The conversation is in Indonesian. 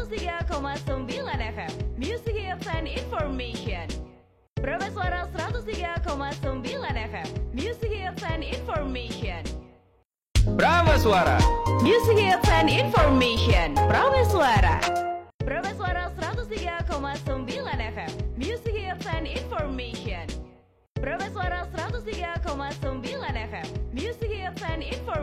103,9 FM Music Hits and Information. Prameswara 103,9 FM Music Hits and Information. Prameswara Music Hits and Information. Prameswara 103,9 FM Music Hits and Information. Prameswara 103,9 FM Music Hits and Information.